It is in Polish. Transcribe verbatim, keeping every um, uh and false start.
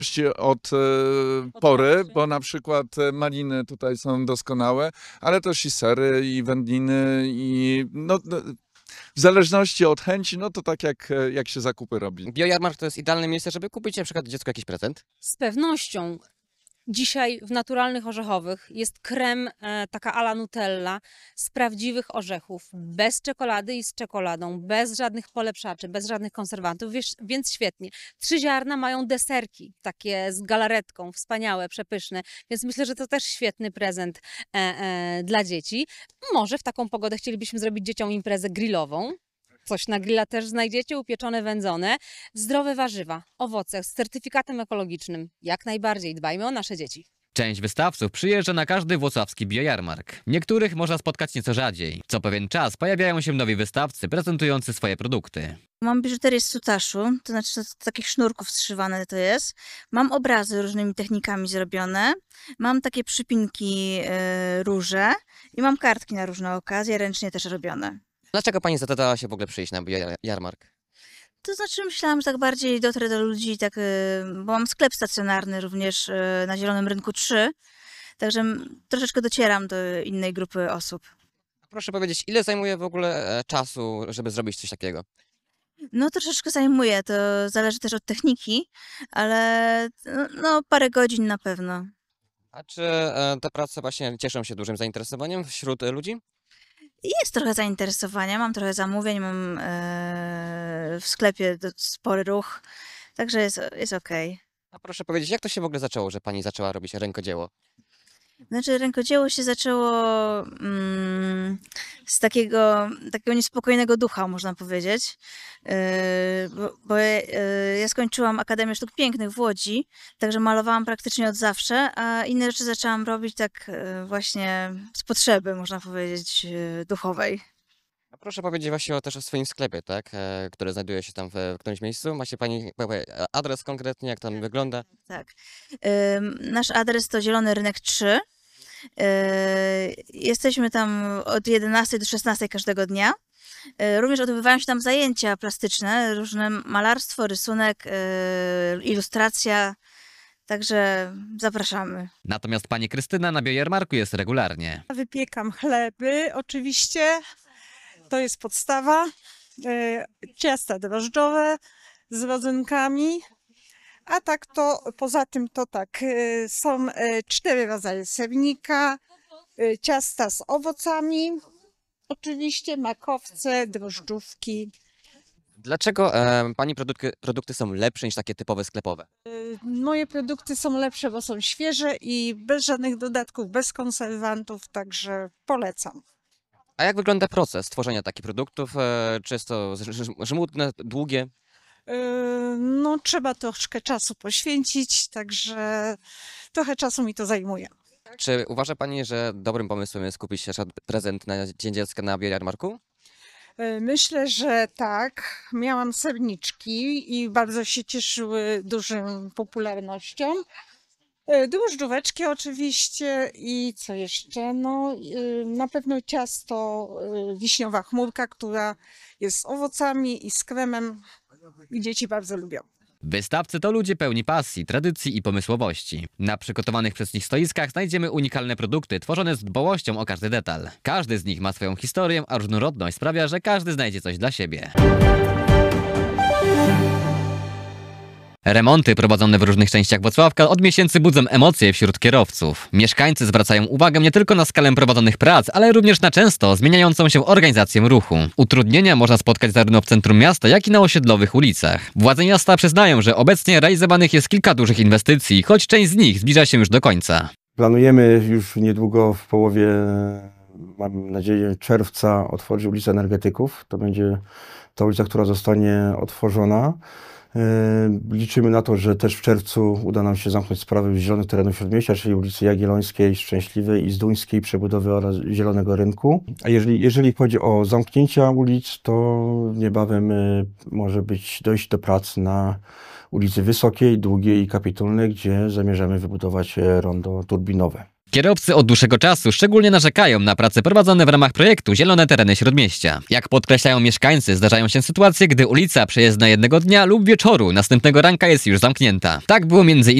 zależności od e, pory, bo na przykład e, maliny tutaj są doskonałe, ale też i sery, i wędliny, i no, no, w zależności od chęci, no to tak jak, e, jak się zakupy robi. Biojarmark to jest idealne miejsce, żeby kupić na przykład dziecku jakiś prezent. Z pewnością. Dzisiaj w naturalnych orzechowych jest krem e, taka ala Nutella z prawdziwych orzechów, bez czekolady i z czekoladą, bez żadnych polepszaczy, bez żadnych konserwantów, wiesz, więc świetnie. Trzy ziarna mają deserki, takie z galaretką, wspaniałe, przepyszne, więc myślę, że to też świetny prezent e, e, dla dzieci. Może w taką pogodę chcielibyśmy zrobić dzieciom imprezę grillową. Coś na grilla też znajdziecie, upieczone, wędzone. Zdrowe warzywa, owoce z certyfikatem ekologicznym. Jak najbardziej dbajmy o nasze dzieci. Część wystawców przyjeżdża na każdy włocławski biojarmark. Niektórych można spotkać nieco rzadziej. Co pewien czas pojawiają się nowi wystawcy prezentujący swoje produkty. Mam biżuterię z sutaszu, to znaczy to z takich sznurków zszywane to jest. Mam obrazy różnymi technikami zrobione. Mam takie przypinki yy, róże i mam kartki na różne okazje, ręcznie też robione. Dlaczego pani zdecydowała się w ogóle przyjść na biojarmark? To znaczy myślałam, że tak bardziej dotrę do ludzi, tak, yy, bo mam sklep stacjonarny również yy, na Zielonym Rynku trzy, także m- troszeczkę docieram do innej grupy osób. Proszę powiedzieć, ile zajmuje w ogóle e, czasu, żeby zrobić coś takiego? No troszeczkę zajmuje, to zależy też od techniki, ale no, no parę godzin na pewno. A czy e, te prace właśnie cieszą się dużym zainteresowaniem wśród e, ludzi? Jest trochę zainteresowania, mam trochę zamówień, mam e, w sklepie do- spory ruch, także jest, jest okej. A proszę powiedzieć, jak to się w ogóle zaczęło, że pani zaczęła robić rękodzieło? Znaczy rękodzieło się zaczęło mm, z takiego, takiego niespokojnego ducha, można powiedzieć, E, bo, bo ja, e, ja skończyłam Akademię Sztuk Pięknych w Łodzi, także malowałam praktycznie od zawsze, a inne rzeczy zaczęłam robić tak e, właśnie z potrzeby, można powiedzieć, e, duchowej. A proszę powiedzieć właśnie o, też o swoim sklepie, tak? E, który znajduje się tam w, w którymś miejscu. Macie pani e, adres konkretnie, jak tam wygląda? Tak. Ym, Nasz adres to Zielony Rynek trzy. Yy, Jesteśmy tam od jedenastej do szesnastej każdego dnia. Yy, Również odbywają się tam zajęcia plastyczne, różne malarstwo, rysunek, yy, ilustracja. Także zapraszamy. Natomiast pani Krystyna na biojarmarku jest regularnie. Wypiekam chleby, oczywiście. To jest podstawa. E, Ciasta drożdżowe z rodzynkami. A tak to, poza tym to tak, e, są e, cztery rodzaje sernika, e, ciasta z owocami, oczywiście makowce, drożdżówki. Dlaczego e, pani produkty, produkty są lepsze niż takie typowe sklepowe? E, Moje produkty są lepsze, bo są świeże i bez żadnych dodatków, bez konserwantów, także polecam. A jak wygląda proces tworzenia takich produktów? E, czy jest to ż- ż- żmudne, długie? Yy, No, trzeba troszkę czasu poświęcić, także trochę czasu mi to zajmuje. Czy uważa pani, że dobrym pomysłem jest kupić na przykład prezent na Dzień Dziecka na biojarmarku? Yy, Myślę, że tak. Miałam serniczki i bardzo się cieszyły dużą popularnością. Yy, Drożdżóweczki oczywiście i co jeszcze? No, yy, na pewno ciasto yy, wiśniowa chmurka, która jest z owocami i z kremem i dzieci bardzo lubią. Wystawcy to ludzie pełni pasji, tradycji i pomysłowości. Na przygotowanych przez nich stoiskach znajdziemy unikalne produkty tworzone z dbałością o każdy detal. Każdy z nich ma swoją historię, a różnorodność sprawia, że każdy znajdzie coś dla siebie. Remonty prowadzone w różnych częściach Włocławka od miesięcy budzą emocje wśród kierowców. Mieszkańcy zwracają uwagę nie tylko na skalę prowadzonych prac, ale również na często zmieniającą się organizację ruchu. Utrudnienia można spotkać zarówno w centrum miasta, jak i na osiedlowych ulicach. Władze miasta przyznają, że obecnie realizowanych jest kilka dużych inwestycji, choć część z nich zbliża się już do końca. Planujemy już niedługo w połowie, mam nadzieję, czerwca otworzyć ulicę Energetyków. To będzie ta ulica, która zostanie otworzona. Liczymy na to, że też w czerwcu uda nam się zamknąć sprawy zielonych terenów Śródmieścia, czyli ulicy Jagiellońskiej, Szczęśliwej i Zduńskiej, przebudowy oraz Zielonego Rynku. A jeżeli, jeżeli chodzi o zamknięcia ulic, to niebawem może być dojść do prac na ulicy Wysokiej, Długiej i Kapitulnej, gdzie zamierzamy wybudować rondo turbinowe. Kierowcy od dłuższego czasu szczególnie narzekają na prace prowadzone w ramach projektu Zielone Tereny Śródmieścia. Jak podkreślają mieszkańcy, zdarzają się sytuacje, gdy ulica przejezdna jednego dnia lub wieczoru następnego ranka jest już zamknięta. Tak było między